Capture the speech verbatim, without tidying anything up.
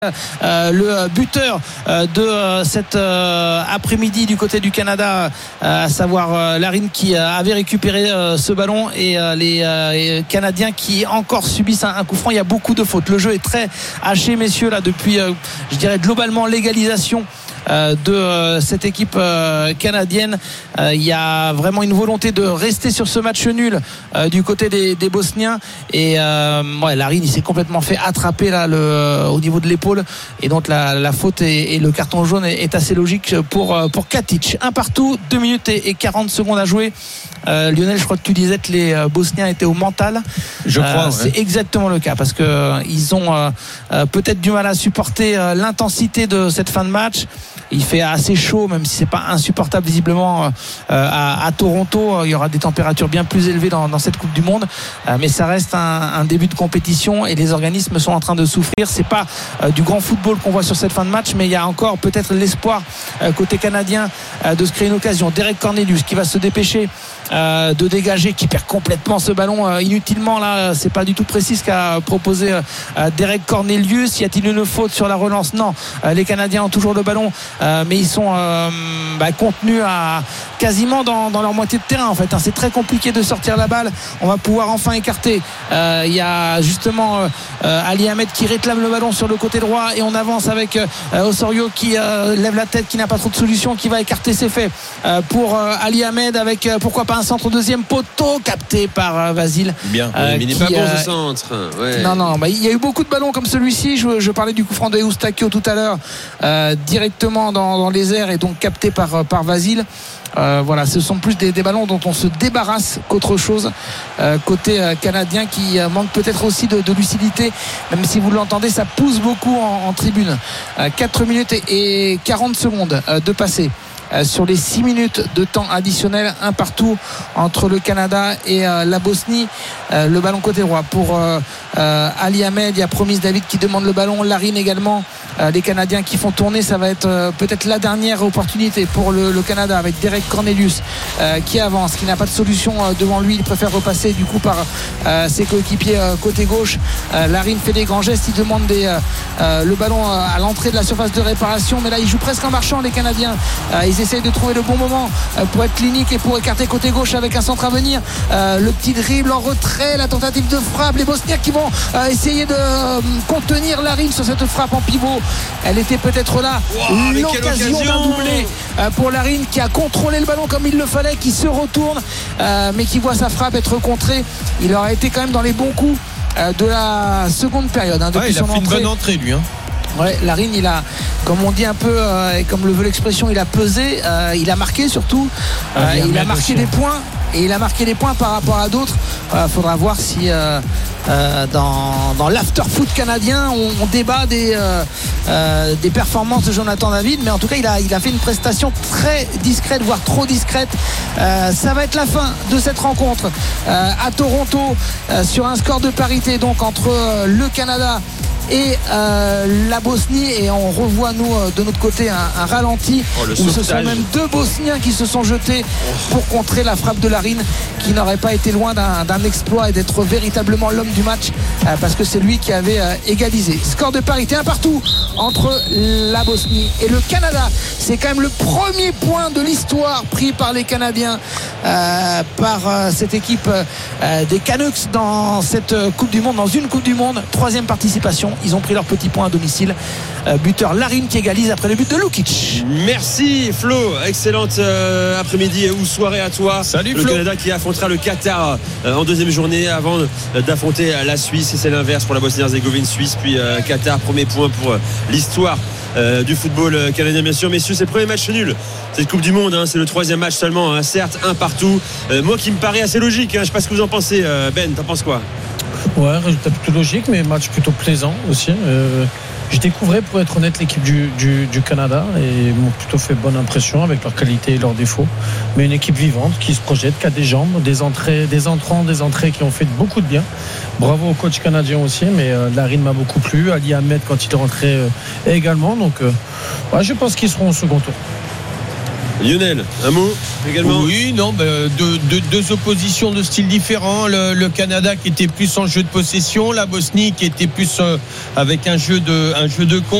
Euh, le buteur euh, de euh, cet euh, après-midi du côté du Canada, euh, à savoir euh, Larin qui euh, avait récupéré euh, ce ballon et euh, les euh, Canadiens qui encore subissent un, un coup franc. Il y a beaucoup de fautes. Le jeu est très haché, messieurs, là depuis, euh, je dirais globalement l'égalisation Euh, de euh, cette équipe euh, canadienne. Euh, il y a vraiment une volonté de rester sur ce match nul euh, du côté des, des Bosniens et euh, ouais, Larin il s'est complètement fait attraper là, le, euh, au niveau de l'épaule et donc la, la faute et, et le carton jaune est, est assez logique pour, euh, pour Katic. Un partout, deux minutes et, et quarante secondes à jouer. Euh, Lionel, je crois que tu disais que les euh, Bosniens étaient au mental. Je crois. Euh, c'est ouais. exactement le cas parce que euh, ils ont euh, euh, peut-être du mal à supporter euh, l'intensité de cette fin de match. Il fait assez chaud, même si c'est pas insupportable visiblement euh, à, à Toronto. Il y aura des températures bien plus élevées dans, dans cette Coupe du Monde, euh, mais ça reste un, un début de compétition et les organismes sont en train de souffrir. C'est pas euh, du grand football qu'on voit sur cette fin de match, mais il y a encore peut-être l'espoir euh, côté canadien euh, de se créer une occasion. Derek Cornelius qui va se dépêcher Euh, de dégager, qui perd complètement ce ballon euh, inutilement là, c'est pas du tout précis ce qu'a proposé euh, Derek Cornelius. Y a-t-il une faute sur la relance? Non, euh, les Canadiens ont toujours le ballon euh, mais ils sont euh, bah, contenus à quasiment dans, dans leur moitié de terrain en fait, hein. C'est très compliqué de sortir la balle. On va pouvoir enfin écarter. Il euh, y a justement euh, Ali Ahmed qui réclame le ballon sur le côté droit et on avance avec euh, Osorio qui euh, lève la tête, qui n'a pas trop de solution, qui va écarter. C'est fait euh, pour euh, Ali Ahmed avec euh, pourquoi pas un centre deuxième poteau capté par euh, Vasile. Bien, euh, mais il n'est pas bon euh, ce centre. Ouais. Non, non, bah, il y a eu beaucoup de ballons comme celui-ci. Je, je parlais du coup franc de Eustachio tout à l'heure, euh, directement dans, dans les airs et donc capté par, par Vasile. Euh, voilà, ce sont plus des, des ballons dont on se débarrasse qu'autre chose euh, côté euh, canadien qui euh, manque peut-être aussi de, de lucidité, même si vous l'entendez, ça pousse beaucoup en, en tribune. euh, quatre minutes et, et quarante secondes euh, de passé Euh, sur les six minutes de temps additionnel, un partout entre le Canada et euh, la Bosnie. Euh, le ballon côté droit pour euh, euh, Ali Ahmed. Il y a Promis David qui demande le ballon, Larin également. Euh, les Canadiens qui font tourner, ça va être euh, peut-être la dernière opportunité pour le, le Canada avec Derek Cornelius euh, qui avance, qui n'a pas de solution euh, devant lui. Il préfère repasser du coup par euh, ses coéquipiers euh, côté gauche. euh, Larin fait des grands gestes, il demande des, euh, euh, le ballon à l'entrée de la surface de réparation, mais là il joue presque en marchant les Canadiens. euh, ils essayent de trouver le bon moment pour être clinique et pour écarter côté gauche avec un centre à venir. Euh, le petit dribble en retrait, la tentative de frappe, les Bosniens qui vont euh, essayer de euh, contenir Larin sur cette frappe en pivot. Elle était peut-être là, wow, l'occasion d'un doublé euh, pour Larin qui a contrôlé le ballon comme il le fallait, qui se retourne euh, mais qui voit sa frappe être contrée. Il aura été quand même dans les bons coups euh, de la seconde période, hein, depuis ouais, il a son fait entrée. une bonne entrée lui, hein. Ouais, Larin, il a, comme on dit un peu, euh, et comme le veut l'expression, il a pesé, euh, il a marqué surtout, euh, ah, il a marqué des points, et il a marqué des points par rapport à d'autres. Il euh, faudra voir si euh, euh, dans, dans l'after-foot canadien, on, on débat des, euh, euh, des performances de Jonathan David, mais en tout cas, il a, il a fait une prestation très discrète, voire trop discrète. Euh, ça va être la fin de cette rencontre euh, à Toronto, euh, sur un score de parité donc entre euh, le Canada et euh, la Bosnie, et on revoit nous euh, de notre côté un, un ralenti oh, où ce sont même deux Bosniens qui se sont jetés pour contrer la frappe de Larin, qui n'aurait pas été loin d'un, d'un exploit et d'être véritablement l'homme du match, euh, parce que c'est lui qui avait euh, égalisé. Score de parité, un partout entre la Bosnie et le Canada. C'est quand même le premier point de l'histoire pris par les Canadiens, euh, par euh, cette équipe euh, des Canucks dans cette Coupe du Monde, dans une Coupe du Monde. Troisième participation. Ils ont pris leur petit point à domicile. Euh, buteur Larin qui égalise après le but de Lukic. Merci Flo, excellente euh, après-midi ou soirée à toi. Salut le Flo. Canada qui affrontera le Qatar euh, en deuxième journée avant euh, d'affronter la Suisse, et c'est l'inverse pour la Bosnie-Herzégovine. Suisse puis euh, Qatar. Premier point pour euh, l'histoire euh, du football euh, canadien, bien sûr. Messieurs, c'est le premier match nul cette Coupe du Monde, hein, c'est le troisième match seulement, hein, certes un partout. euh, moi qui me paraît assez logique, hein, je sais pas ce que vous en pensez. euh, Ben, t'en penses quoi? Ouais, résultat plutôt logique, mais match plutôt plaisant aussi. Euh, je découvrais, pour être honnête, l'équipe du, du, du Canada, et ils m'ont plutôt fait bonne impression avec leurs qualités et leurs défauts. Mais une équipe vivante qui se projette, qui a des jambes, des entrées, des entrants, des entrées qui ont fait beaucoup de bien. Bravo au coach canadien aussi, mais euh, Larin m'a beaucoup plu. Ali Ahmed quand il est rentré euh, également. Donc, euh, ouais, je pense qu'ils seront au second tour. Lionel, un mot également. Oui, non, bah, deux, deux, deux oppositions de styles différents. Le, le Canada qui était plus en jeu de possession, la Bosnie qui était plus euh, avec un jeu de, un jeu de contre.